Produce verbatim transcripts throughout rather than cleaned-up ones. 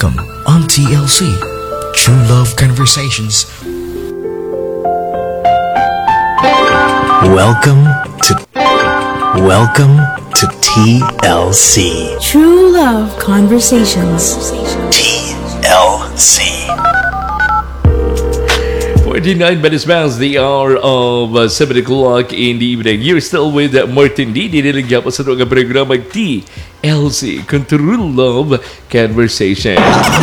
Welcome on T L C, True Love Conversations. Welcome to Welcome to T L C, True Love Conversations. T L C. forty-nine minutes past the hour of uh, seven o'clock in the evening. You're still with uh, Martin D. Diniligyan po sa itong programa T L C, True Love Conversation.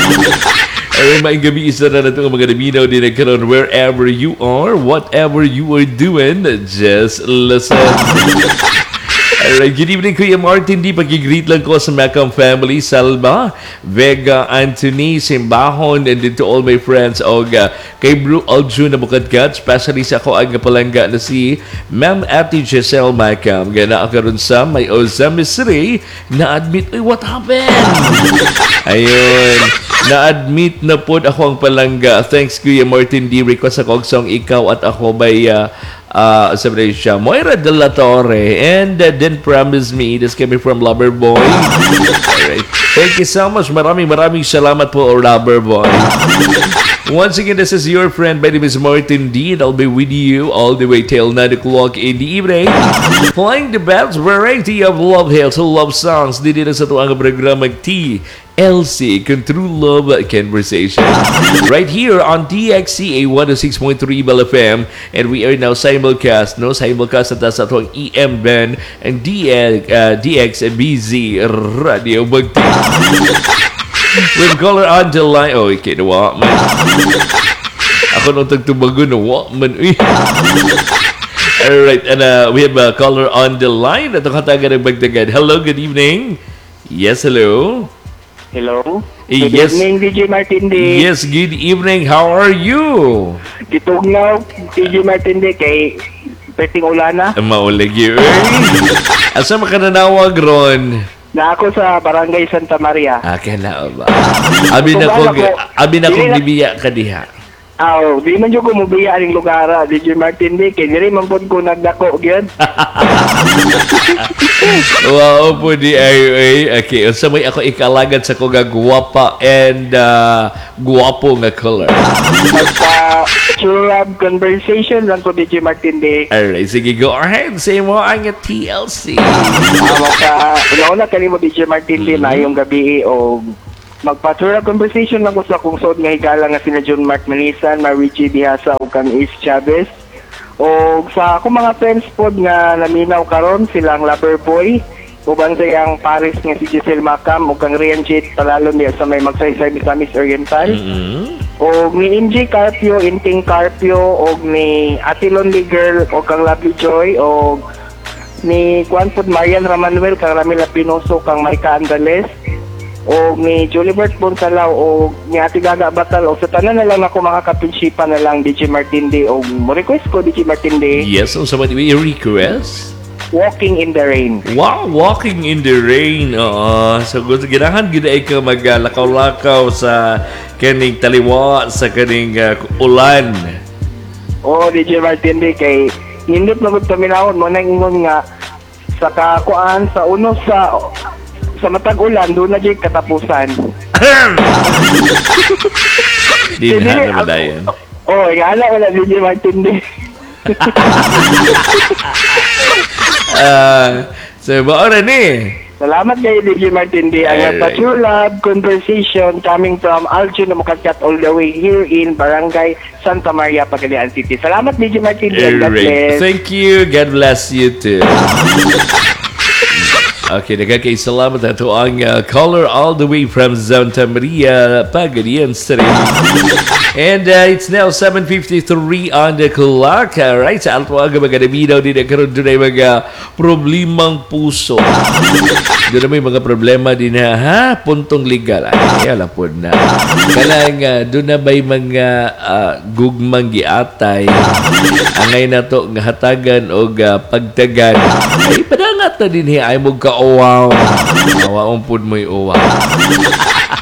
Ay, maing gabi isa na natin ang mga naminaw din nagkaroon wherever you are, whatever you are doing, just listen. Alright, good evening Kuya Martin D. Pag-greet lang ko sa Macam family, Salma, Vega, Anthony, Simbahon, and then to all my friends og uh, kay Bro Aljun na Bukadkat, especially sa ako ang palangga na si Ma'am Ate Giselle Macam. Gana ako ron sa may Ozamisri na admit, ay what happened? Ayun, na-admit na po ako ang palangga. Thanks Kuya Martin D. Request ako song ikaw at ako by uh, Uh, sabi siya, Moira de la Torre, and uh, then promise me, this coming from Loverboy. Alright, thank you so much. Maraming maraming salamat po, Loverboy. Once again, this is your friend, my name is Martin D, and I'll be with you all the way till nine o'clock in the evening, playing the best variety of love hits or love songs dito na sa tuwang programa T L C, True Love Conversation, right here on T X C A one oh six point three Bell F M, and we are now simulcast, no? Simulcast at sa tuwang E M Ben and D X, uh, D X and B Z Radio Bagti. With caller on the line, oh, okay, nawa man. Ako nung tagtubago, nawa man. Alright, and uh, we have a caller on the line. Ito kataga ng Bagdagan. Hello, good evening. Yes, hello. Hello? Eh, Good yes. evening, D J Martin D. Yes, good evening. How are you? Kitugnaw, D J Martin D, kay Peting Ulana. Maulig yun. Asa makananawag ron? Na ako sa Barangay Santa Maria. Ah, kala ba? Abi na kong, abi na kong bibiya ka diha. Aw, di man jud ko mobiya aning lugar, D J Martin D, kay diri man pud ko nagdako gyud. Wow po di ay ay. Okay, so may ako ikalagad sa ko guwapa and uh, guwapo nga color. Magpa True Love Conversation lang ko, D J Martin D. Alright, sige, go ahead. Say mo ang T L C. Amo ka, una kanimo D J Martin D na yung gabi o magpa-True Love Conversation lang ko sa kung sod nga higala nga sina John Mark Manisan, Marichi Diasa ug kang Is Chavez. O sa akong mga friends pod nga naminaw karon silang Loverboy, uban sa iyang Paris nga si Giselle Macam ug kang Rian Jade Palalon niya sa may magsaysay sa Miss Oriental. Mm-hmm. O ni M J Carpio, Inting Carpio, o ni Ate Lonely Girl, o kang Lovely Joy, o ni Juan Pod Marian Ramanuel, kang Ramila Pinoso, kang Maika Andales, o ni Julibert Bonsalao, o ni Ate Gaga Batal, o sa tanan na lang ako makakapinsipan na lang D J Martin D, o mo request ko D J Martin D. Yes, so somebody will request. Walking in the Rain. Wow, Walking in the Rain. Oo. So, gusto ginahan gina ay ka maglakaw-lakaw sa kaning taliwa, sa kaning uh, ulan. O D J Martin D, kay hindot na gud paminahon mo na ingon nga sa kakuan sa uno sa sa matag ulan doon na jay katapusan. Di na na madayan. Oh, ingala wala D J Martin D. Ah, so baora ni. Salamat kay D J Martin D. Ang Alright. True Love Conversation coming from Aljun na Makatkat all the way here in Barangay Santa Maria, Pagadian City. Salamat D J Martin D. God Alright. bless. Thank you. God bless you too. Okay, nagkakaisalamat na ito ang uh, caller all the way from Santa Maria, Pagadian City. And uh, it's now seven fifty-three on the clock. Alright, sa alto aga mga naminaw din nagkaroon doon ay mga problemang puso. Doon na may mga problema din na, ha? Puntong legal. Ay, alam po na. Kailangan nga, doon na ba'y mga uh, gugmang giatay. Angay na to, nga hatagan o uh, pagtagan. Ay, padangat na din hi. Ay, mo ka-uwaw. Awaong po mo'y uwaw.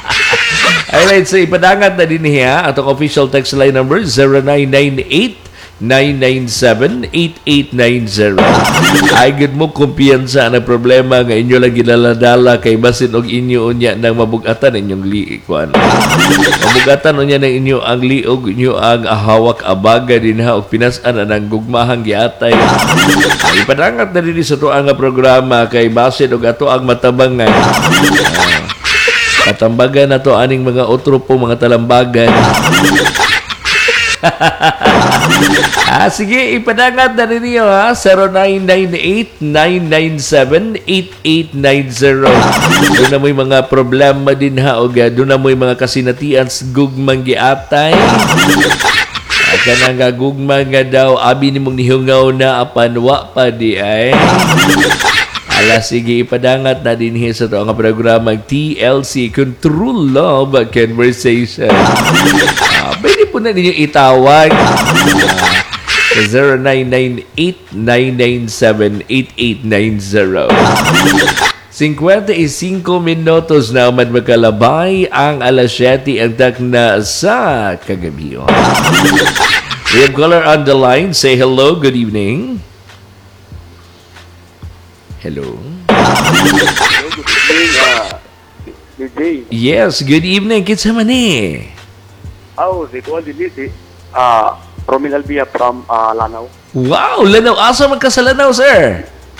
Alright, so ipadangat na din niya atong official text line number zero nine nine eight nine nine seven, eight eight nine zero. Ay, good mo kumpiyansa na problema nga inyo lang ginaladala kay basin og inyo unya ng mabugatan inyong liikwan. Mabugatan unya ng inyo ang liog inyo ang hawak abaga din ha og pinasan ang gugmahang giatay. Ay, ipadangat na din sa to ang programa kay basin og ato ang matabangan. Uh, katambagan na to aning mga otro po mga talambagan. ah, sige, ipadangat na rin niyo ha. zero nine nine eight, nine nine seven, eight eight nine zero. Doon na mo'y mga problema din ha. O doon na mo'y mga kasinatian sa gugmang giatay. Aka na nga gugmang nga daw. Abi ni mong nihungaw na apanwa pa di ay. Ala, sige, ipadangat na din sa ito ang programang T L C, Control Love Conversation. Ah, pwede po na ninyo itawag sa uh, zero nine nine eight, nine nine seven, eight eight nine zero. fifty-five minutos na man makalabay ang alas siyete ang takna sa kagabi. We have caller on the line. Say hello, good evening. Hello. Hello, good evening, uh, D J. Yes, good evening. Kitsa man eh. Oh, si Kuan Dili, si uh, Romil Albia from uh, Lanao. Wow, Lanao. Asa man ka sa Lanao, sir?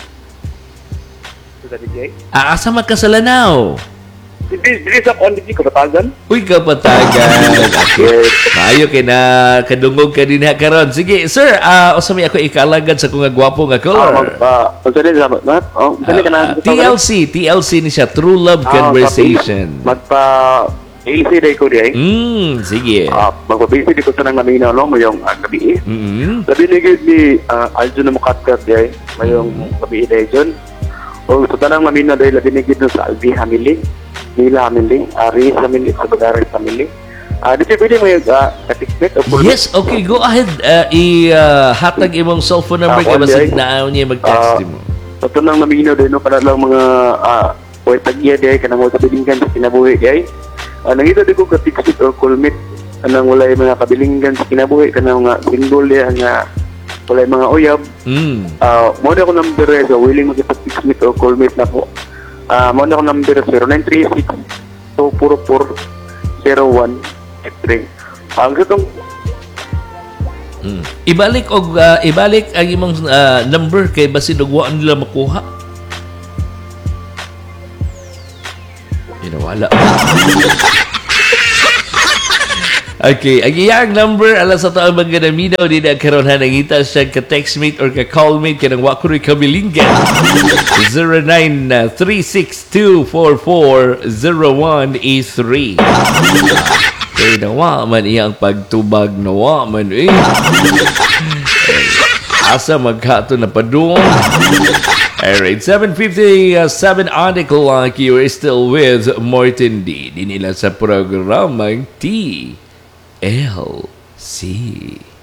So, D J. Ah, asa man ka sa Lanao? Dili, dili sa Kuan Dili, Kabatagan. Uy, kapatagan. Okay. Maayo kay na kadungog ka din ha karon. Sige, sir, ah, uh, usami ako ikalagad sa kung nga gwapo nga Ah, caller. mag, uh, magsalit sa, mat, oh, magsalit ka na. Ah, T L C, T L C ni siya, True Love Conversation. Ah, magpa, A C day ko di ay. Mm, sige. Ah, magpa-busy di ko sa nang naminaw, no, mayong uh, gabi eh. Mm-hmm. Sabi ni Gid ni uh, Aljon na makatkat di ay, mayong gabi day dyan. O sa tanang maminaw dahil labi ni Gid no sa Albi Hamili, Nila Hamili, Ari Hamili, sa Bagaray Hamili. Ah, di siya pwede may uh, katikmet o full. Yes, okay, go ahead. Uh, i-hatag imong cellphone number Ah, kay basig okay. naaw niya mag-text Ah, mo. Sa tanang naminaw dahil no, para lang mga uh, Kuwait tagya di ay, kanang mga kabilinggan sa kinabuhi di ay. Uh, nangita di ko ka-tiksit or kulmit, kanang walay mga kabilinggan sa kinabuhi, kanang mga single di nga walay mga uyab. Mm. Uh, Muna ako number eh, so willing magkipag-tiksit or kulmit na po. Uh, Muna ako number zero nine three six, two four four, zero one eight three. Ang gatong Mm. Ibalik og uh, ibalik ang imong uh, number kay basin og wa nila makuha. Inawala. Okay, ang iyang number alas sa taong mga naminaw din ang karon ha nangita siya ka textmate or ka callmate kanang wa ko rin kabilinggan. zero nine three six two four four zero one eight three. Kaya nawa man iyang pagtubag nawa man eh. Asa maghato na pa doon. Alright, seven fifty-seven on the clock. You are still with Martin D. Dinila sa programang T L C.